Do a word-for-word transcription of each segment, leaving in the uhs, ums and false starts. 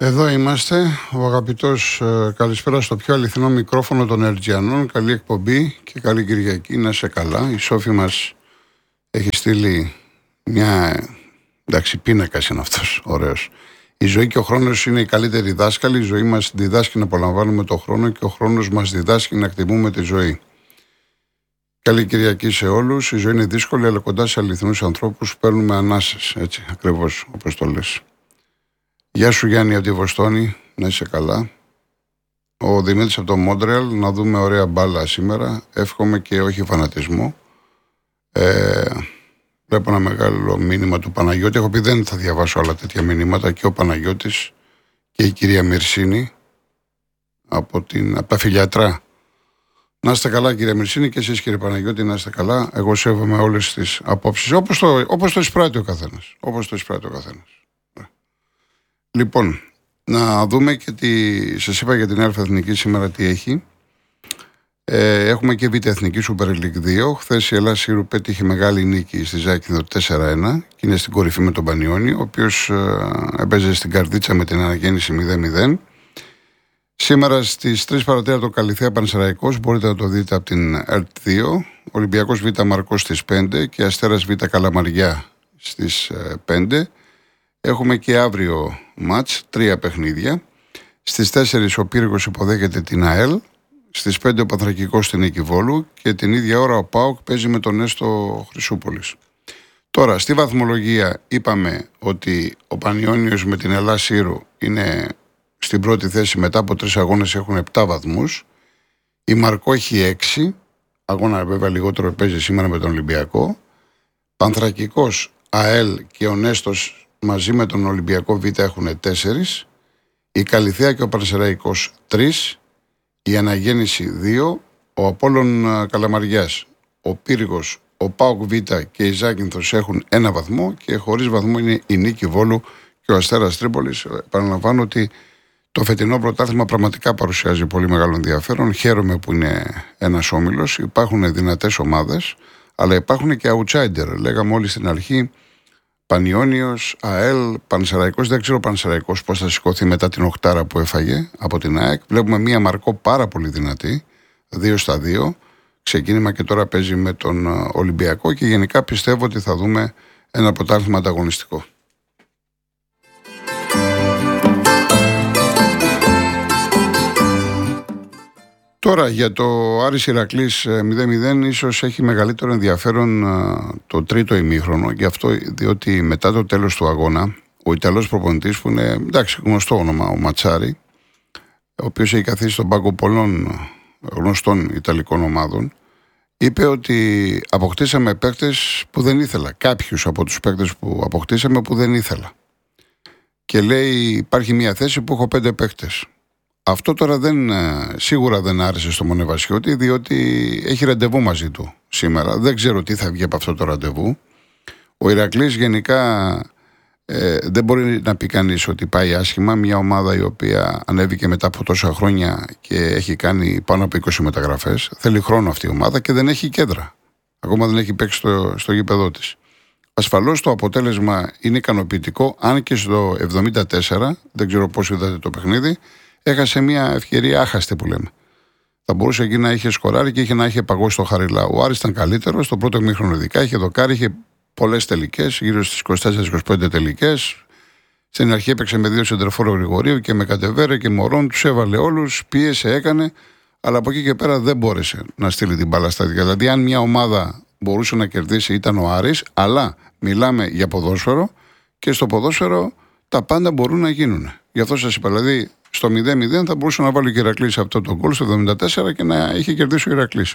Εδώ είμαστε, ο αγαπητός ε, καλησπέρα στο πιο αληθινό μικρόφωνο των Ερτζιανών. Καλή εκπομπή και καλή Κυριακή, να είσαι καλά. Η Σόφη μας έχει στείλει μια, εντάξει, πίνακας είναι αυτός, ωραίος. Η ζωή και ο χρόνος είναι οι καλύτεροι δάσκαλοι. Η ζωή μας διδάσκει να απολαμβάνουμε τον χρόνο και ο χρόνος μας διδάσκει να εκτιμούμε τη ζωή. Καλή Κυριακή σε όλους. Η ζωή είναι δύσκολη, αλλά κοντά σε αληθινούς ανθρώπους παίρνουμε ανάσες, έτσι ακριβώς όπως το λες. Γεια σου Γιάννη από τη Βοστόνη, να είσαι καλά. Ο Δημήτρης από το Μόντρεαλ, να δούμε ωραία μπάλα σήμερα. Εύχομαι και όχι φανατισμό. Ε, βλέπω ένα μεγάλο μήνυμα του Παναγιώτη. Έχω πει δεν θα διαβάσω άλλα τέτοια μηνύματα. Και ο Παναγιώτης και η κυρία Μυρσίνη από, την, από τα Φιλιατρά. Να είστε καλά κύριε Μυρσίνη και εσείς κύριε Παναγιώτη, να είστε καλά. Εγώ σέβομαι όλες τις απόψεις όπως το, όπως το εισπράττει ο καθένας. Όπως το εισπράττει ο καθένας. Λοιπόν, να δούμε και τι σας είπα για την Α Εθνική σήμερα τι έχει. Ε, έχουμε και Β' Εθνική Super League δύο. Χθες η Ελλάδα Σύρου πέτυχε μεγάλη νίκη στη Ζάκυνθο τέσσερα ένα και είναι στην κορυφή με τον Πανιόνι, ο οποίος ε, έπαιζε στην καρδίτσα με την αναγέννηση μηδέν μηδέν. Σήμερα στις τρεις παρατέταρτο Καλυθέα Πανσεραϊκός, μπορείτε να το δείτε από την ΕΡΤ δύο. Ολυμπιακός Β' Μαρκός στις πέντε και Αστέρας Β' Καλαμαριά στις ε, πέντε. Έχουμε και αύριο μάτς, τρία παιχνίδια. Στις τέσσερις ο Πύργος υποδέχεται την ΑΕΛ. Στις πέντε ο Πανθρακικός στην Νίκη Βόλου. Και την ίδια ώρα ο ΠΑΟΚ παίζει με τον Έστω Χρυσούπολης. Τώρα, στη βαθμολογία είπαμε ότι ο Πανιόνιος με την Ελλάδα Σύρου είναι στην πρώτη θέση. Μετά από τρεις αγώνες έχουν επτά βαθμούς. Η Μαρκό έχει έξι. Αγώνα βέβαια λιγότερο παίζει σήμερα με τον Ολυμπιακό. Πανθρακικός, ΑΕΛ και ο Νέστος μαζί με τον Ολυμπιακό Β' έχουν τέσσερις, η Καλυθέα και ο Πανσεραϊκός τρεις, η Αναγέννηση δύο, ο Απόλλων Καλαμαριάς, ο Πύργος, ο ΠΑΟΚ Β' και η Ζάκυνθος έχουν ένα βαθμό και χωρίς βαθμό είναι η Νίκη Βόλου και ο Αστέρας Τρίπολης. Επαναλαμβάνω ότι το φετινό πρωτάθλημα πραγματικά παρουσιάζει πολύ μεγάλο ενδιαφέρον. Χαίρομαι που είναι ένας όμιλος, υπάρχουν δυνατές ομάδες, αλλά υπάρχουν και outsider. Λέγαμε όλοι στην αρχή. Πανιόνιος, ΑΕΛ, Πανσεραϊκός, δεν ξέρω ο Πανσεραϊκός πώς θα σηκωθεί μετά την οκτάρα που έφαγε από την ΑΕΚ. Βλέπουμε μία Μαρκό πάρα πολύ δυνατή, δύο στα δύο. Ξεκίνημα και τώρα παίζει με τον Ολυμπιακό και γενικά πιστεύω ότι θα δούμε ένα πρωτάθλημα ανταγωνιστικό. Τώρα για το Άρης Ηρακλής μηδέν μηδέν ίσως έχει μεγαλύτερο ενδιαφέρον το τρίτο ημίχρονο, γι' αυτό διότι μετά το τέλος του αγώνα ο Ιταλός προπονητής που είναι εντάξει γνωστό όνομα, ο Ματσάρι, ο οποίος έχει καθίσει στον πάγκο πολλών γνωστών Ιταλικών ομάδων, είπε ότι αποκτήσαμε παίκτες που δεν ήθελα, κάποιους από τους παίκτες που αποκτήσαμε που δεν ήθελα, και λέει υπάρχει μια θέση που έχω πέντε παίκτες. Αυτό τώρα δεν, σίγουρα δεν άρεσε στο Μονεβασιώτη, διότι έχει ραντεβού μαζί του σήμερα. Δεν ξέρω τι θα βγει από αυτό το ραντεβού. Ο Ηρακλής γενικά ε, δεν μπορεί να πει κανείς ότι πάει άσχημα. Μια ομάδα η οποία ανέβηκε μετά από τόσα χρόνια και έχει κάνει πάνω από είκοσι μεταγραφές. Θέλει χρόνο αυτή η ομάδα και δεν έχει κέντρα. Ακόμα δεν έχει παίξει στο, στο γήπεδό της. Ασφαλώς το αποτέλεσμα είναι ικανοποιητικό, αν και στο εβδομήντα τέσσερα, δεν ξέρω πώς είδατε το παιχνίδι, έχασε μια ευκαιρία άχαστη που λέμε. Θα μπορούσε εκεί να είχε σκοράρει και είχε να είχε παγώσει το Χαριλάου. Ο Άρης ήταν καλύτερο, στο πρώτο ημίχρονο ειδικά, είχε δοκάρει, είχε πολλές τελικές, γύρω στις είκοσι τέσσερις είκοσι πέντε τελικές. Στην αρχή έπαιξε με δύο σεντερφόρο Γρηγορίου και με Κατεβέρε και Μωρόν, τους έβαλε όλους, πίεσε, έκανε, αλλά από εκεί και πέρα δεν μπόρεσε να στείλει την μπάλα στα δικά. Δηλαδή, αν μια ομάδα μπορούσε να κερδίσει, ήταν ο Άρης, αλλά μιλάμε για ποδόσφαιρο και στο ποδόσφαιρο τα πάντα μπορούν να γίνουν. Γι' αυτό σας είπα, δηλαδή. Στο μηδέν μηδέν θα μπορούσε να βάλει ο Ηρακλής αυτό το γκολ στο εβδομήντα τέσσερα και να είχε κερδίσει ο Ηρακλής.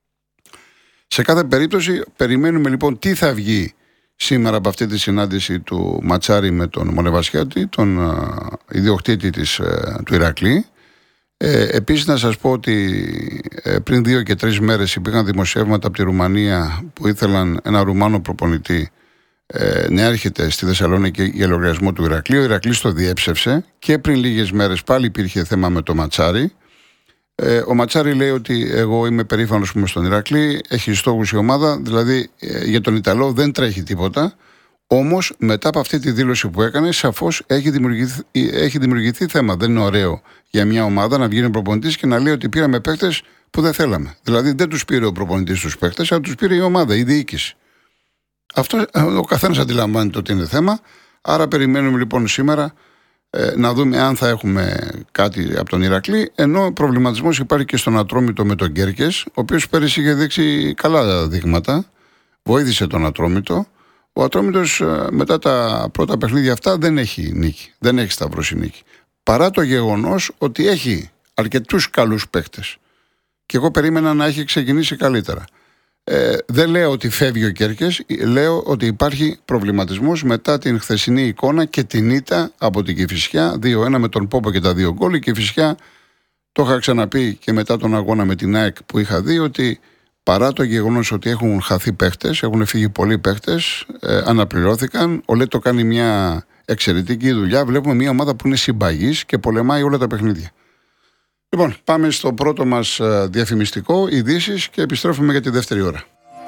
Σε κάθε περίπτωση περιμένουμε λοιπόν τι θα βγει σήμερα από αυτή τη συνάντηση του Ματσάρη με τον Μονεβασιάτη, τον uh, ιδιοκτήτη της, uh, του Ηρακλή. Ε, επίσης να σας πω ότι ε, πριν δύο και τρεις μέρες υπήρχαν δημοσιεύματα από τη Ρουμανία που ήθελαν ένα Ρουμάνο προπονητή Ε, να έρχεται στη Θεσσαλονίκη για λογαριασμό του Ηρακλή. Ο Ηρακλής το διέψευσε και πριν λίγες μέρες πάλι υπήρχε θέμα με το Ματσάρι. Ε, ο Ματσάρι λέει ότι εγώ είμαι περήφανος που είμαι στον Ηρακλή, έχει στόχους η ομάδα, δηλαδή ε, για τον Ιταλό δεν τρέχει τίποτα. Όμως, μετά από αυτή τη δήλωση που έκανε, σαφώς έχει δημιουργηθεί, έχει δημιουργηθεί θέμα. Δεν είναι ωραίο για μια ομάδα να βγαίνει ο προπονητής και να λέει ότι πήραμε παίκτες που δεν θέλαμε. Δηλαδή, δεν τους πήρε ο προπονητής τους παίκτες, αλλά τους πήρε η ομάδα, η διοίκηση. Αυτό ο καθένας αντιλαμβάνεται ότι είναι θέμα. Άρα, περιμένουμε λοιπόν σήμερα ε, να δούμε αν θα έχουμε κάτι από τον Ηρακλή. Ενώ προβληματισμός υπάρχει και στον Ατρόμητο με τον Κέρκες, ο οποίος πέρυσι είχε δείξει καλά δείγματα. Βοήθησε τον Ατρόμητο. Ο Ατρόμητος μετά τα πρώτα παιχνίδια αυτά δεν έχει νίκη. Δεν έχει σταυρώσει νίκη. Παρά το γεγονός ότι έχει αρκετούς καλούς παίκτες. Και εγώ περίμενα να έχει ξεκινήσει καλύτερα. Ε, δεν λέω ότι φεύγει ο Κέρκες, λέω ότι υπάρχει προβληματισμός μετά την χθεσινή εικόνα και την ήττα από την Κηφισιά δύο ένα με τον Πόπο και τα δύο γκολ. Η Κηφισιά, το είχα ξαναπεί και μετά τον αγώνα με την ΑΕΚ που είχα δει, ότι παρά το γεγονός ότι έχουν χαθεί παίχτες, έχουν φύγει πολλοί παίχτες, ε, αναπληρώθηκαν. Ο Λέτο κάνει μια εξαιρετική δουλειά. Βλέπουμε μια ομάδα που είναι συμπαγής και πολεμάει όλα τα παιχνίδια. Λοιπόν, πάμε στο πρώτο μας διαφημιστικό, ειδήσεις, και επιστρέφουμε για τη δεύτερη ώρα.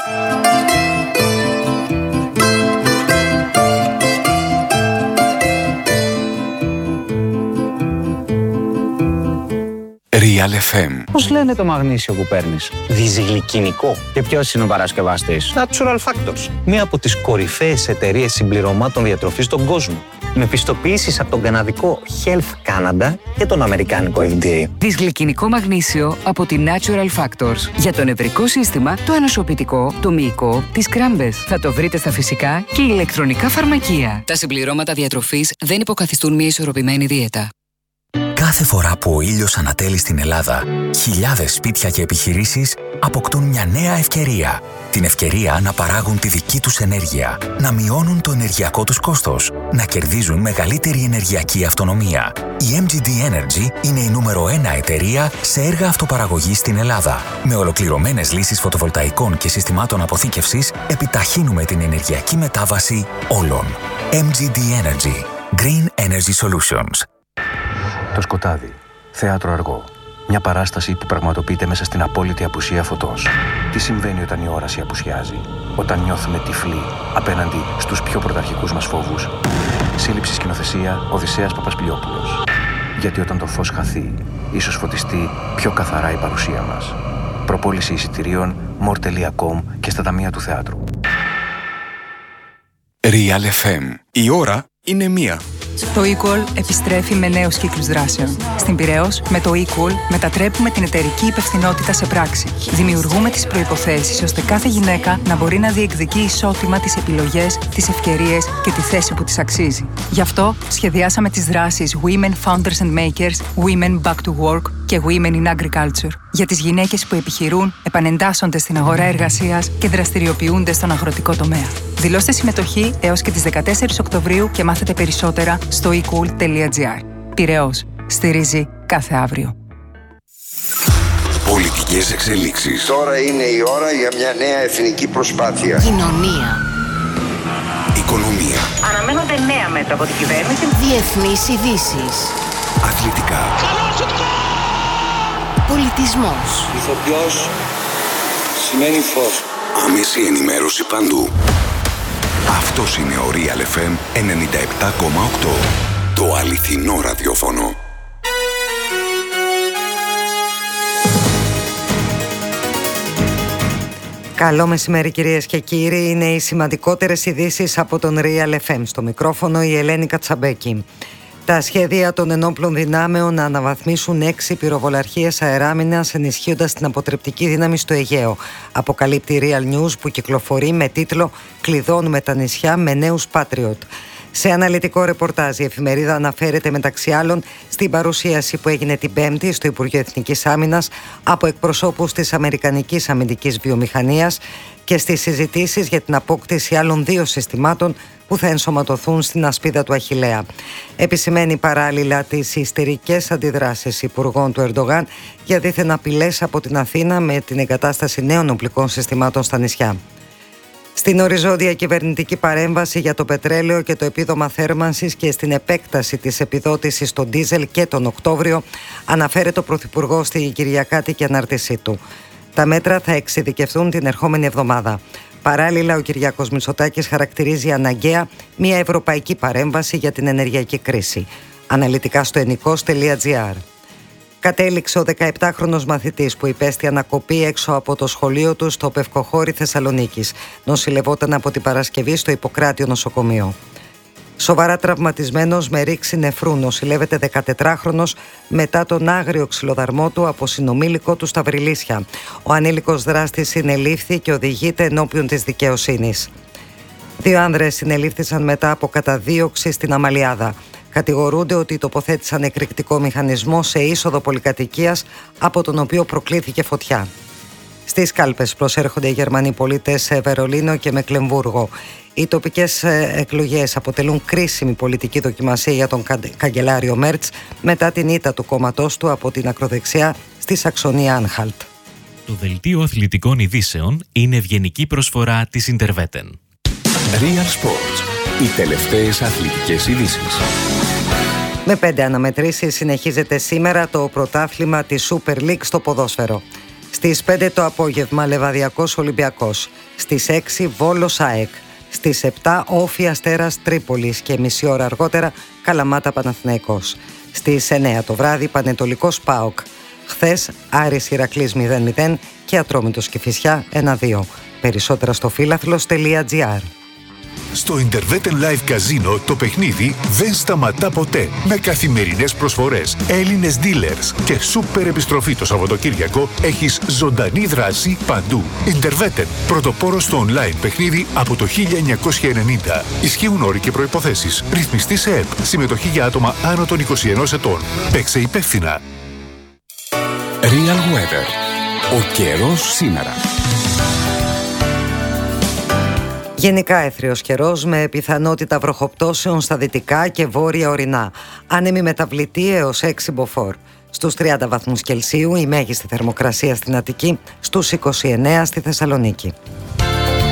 Real εφ εμ. Πώς λένε το μαγνήσιο που παίρνεις? Διζυγλικινικό. Και ποιος είναι ο παρασκευαστής? Natural Factors. Μία από τις κορυφαίες εταιρείες συμπληρωμάτων διατροφής στον κόσμο. Με πιστοποιήσεις από τον καναδικό Health Canada και τον αμερικάνικο εφ ντι έι. Δυσγλυκινικό μαγνήσιο από τη Natural Factors. Για το νευρικό σύστημα, το ανοσοποιητικό, το μυϊκό, τις κράμπες. Θα το βρείτε στα φυσικά και ηλεκτρονικά φαρμακεία. Τα συμπληρώματα διατροφής δεν υποκαθιστούν μια ισορροπημένη δίαιτα. Κάθε φορά που ο ήλιος ανατέλει στην Ελλάδα, χιλιάδες σπίτια και επιχειρήσεις αποκτούν μια νέα ευκαιρία. Την ευκαιρία να παράγουν τη δική τους ενέργεια, να μειώνουν το ενεργειακό τους κόστος, να κερδίζουν μεγαλύτερη ενεργειακή αυτονομία. Η εμ τζι ντι Energy είναι η νούμερο ένα εταιρεία σε έργα αυτοπαραγωγής στην Ελλάδα. Με ολοκληρωμένες λύσεις φωτοβολταϊκών και συστημάτων αποθήκευσης, επιταχύνουμε την ενεργειακή μετάβαση όλων. εμ τζι ντι Energy. Green Energy Solutions. Το σκοτάδι. Θέατρο αργό. Μια παράσταση που πραγματοποιείται μέσα στην απόλυτη απουσία φωτός. Τι συμβαίνει όταν η όραση απουσιάζει? Όταν νιώθουμε τυφλοί απέναντι στους πιο πρωταρχικούς μας φόβους? Σύλληψη σκηνοθεσία Οδυσσέας Παπασπιλιόπουλος. Γιατί όταν το φως χαθεί, ίσως φωτιστεί πιο καθαρά η παρουσία μας. Προπόληση εισιτηρίων more τελεία com και στα ταμεία του θεάτρου. Real εφ εμ. Η ώρα είναι μία. Το eQual επιστρέφει με νέους κύκλους δράσεων. Στην Πειραιώς, με το eQual μετατρέπουμε την εταιρική υπευθυνότητα σε πράξη. Δημιουργούμε τις προϋποθέσεις ώστε κάθε γυναίκα να μπορεί να διεκδικεί ισότιμα τις επιλογές, τις ευκαιρίες και τη θέση που της αξίζει. Γι' αυτό σχεδιάσαμε τις δράσεις Women Founders and Makers, Women Back to Work και Women in Agriculture για τις γυναίκες που επιχειρούν, επανεντάσσονται στην αγορά εργασίας και δραστηριοποιούνται στον αγροτικό τομέα. Δηλώστε συμμετοχή έως και τις δεκατέσσερις Οκτωβρίου και μάθετε περισσότερα στο ecool τελεία gr. Πειραιώς. Στηρίζει κάθε αύριο. Πολιτικές εξελίξεις. Τώρα είναι η ώρα για μια νέα εθνική προσπάθεια. Κοινωνία. Οικονομία. Αναμένονται νέα μέτρα από την κυβέρνηση. Διεθνείς ειδήσεις. Αθλητικά. Πολιτισμός. Ηθοποιός σημαίνει φως. Άμεση ενημέρωση παντού. Αυτός είναι ο Real εφ εμ ενενήντα επτά κόμμα οκτώ. Το αληθινό ραδιόφωνο. Καλό μεσημέρι κυρίες και κύριοι. Είναι οι σημαντικότερες ειδήσεις από τον Real εφ εμ. Στο μικρόφωνο η Ελένη Κατσαμπέκη. Τα σχέδια των ενόπλων δυνάμεων να αναβαθμίσουν έξι πυροβολαρχίες αεράμινας ενισχύοντας την αποτρεπτική δύναμη στο Αιγαίο. Αποκαλύπτει Real News που κυκλοφορεί με τίτλο «Κλειδώνουμε τα νησιά με νέους Patriot». Σε αναλυτικό ρεπορτάζ η εφημερίδα αναφέρεται μεταξύ άλλων στην παρουσίαση που έγινε την Πέμπτη στο Υπουργείο Εθνικής Άμυνας από εκπροσώπους της Αμερικανικής Αμυντικής Βιομηχανίας και στις συζητήσεις για την απόκτηση άλλων δύο συστημάτων που θα ενσωματωθούν στην ασπίδα του Αχιλλέα. Επισημαίνει παράλληλα τις ιστερικές αντιδράσεις υπουργών του Ερντογάν για δίθεν απειλές από την Αθήνα με την εγκατάσταση νέων οπλικών συστημάτων στα νησιά. Στην οριζόντια κυβερνητική παρέμβαση για το πετρέλαιο και το επίδομα θέρμανσης και στην επέκταση της επιδότησης στο ντίζελ και τον Οκτώβριο, αναφέρεται ο Πρωθυπουργός στη Κυριακάτικη ανάρτησή του. Τα μέτρα θα εξειδικευθούν την ερχόμενη εβδομάδα. Παράλληλα, ο Κυριάκος Μητσοτάκης χαρακτηρίζει αναγκαία μια ευρωπαϊκή παρέμβαση για την ενεργειακή κρίση. Αναλυτικά στο ενικός τελεία τζι άρ. Κατέληξε ο δεκαεπτάχρονος μαθητής που υπέστη ανακοπή έξω από το σχολείο του στο Πευκοχώρι Θεσσαλονίκης. Νοσηλευόταν από την Παρασκευή στο Ιπποκράτιο νοσοκομείο. Σοβαρά τραυματισμένος με ρήξη νεφρού νοσηλεύεται δεκατετράχρονος μετά τον άγριο ξυλοδαρμό του από συνομήλικο του στα Βρυλίσια. Ο ανήλικος δράστης συνελήφθη και οδηγείται ενώπιον της δικαιοσύνης. Δύο άνδρες συνελήφθησαν μετά από καταδίωξη στην Αμαλιάδα. Κατηγορούνται ότι τοποθέτησαν εκρηκτικό μηχανισμό σε είσοδο πολυκατοικίας από τον οποίο προκλήθηκε φωτιά. Στις κάλπες προσέρχονται οι Γερμανοί πολίτες σε Βερολίνο και Μεκλεμβούργο. Οι τοπικές εκλογές αποτελούν κρίσιμη πολιτική δοκιμασία για τον καγκελάριο Μέρτς μετά την ήττα του κόμματός του από την ακροδεξιά στη Σαξονία Άνχαλτ. Το δελτίο αθλητικών ειδήσεων είναι ευγενική προσφορά της Interveten. Real Sports. Οι τελευταίες αθλητικές ειδήσεις. Με πέντε αναμετρήσεις συνεχίζεται σήμερα το πρωτάθλημα της Super League στο ποδόσφαιρο. Στις πέντε το απόγευμα Λεβαδιακός Ολυμπιακός. Στις έξι Βόλος ΑΕΚ. Στις επτά Όφη Αστέρας Τρίπολης και μισή ώρα αργότερα Καλαμάτα Παναθηναϊκός. Στις εννέα το βράδυ Πανετολικός ΠΑΟΚ. Χθες Άρης Ηρακλής μηδέν μηδέν και Ατρόμητος Κηφισιά ένα δύο. Περισσότερα στο φύλαθλος τελεία τζι άρ. Στο Interveten Live Casino το παιχνίδι δεν σταματά ποτέ. Με καθημερινές προσφορές, Έλληνες dealers και σούπερ επιστροφή το Σαββατοκύριακο έχεις ζωντανή δράση παντού. Interveten, πρωτοπόρος στο online παιχνίδι από το χίλια εννιακόσια ενενήντα. Ισχύουν όροι και προϋποθέσεις. Ρυθμιστή σε ΕΠ. Συμμετοχή για άτομα άνω των είκοσι ενός ετών. Παίξε υπεύθυνα. Real Weather. Ο καιρός σήμερα. Γενικά έθριος καιρός με πιθανότητα βροχοπτώσεων στα δυτικά και βόρεια ορεινά. Άνεμη μεταβλητή έως έξι μποφόρ. Στους τριάντα βαθμούς Κελσίου η μέγιστη θερμοκρασία στην Αττική, στους είκοσι εννέα στη Θεσσαλονίκη.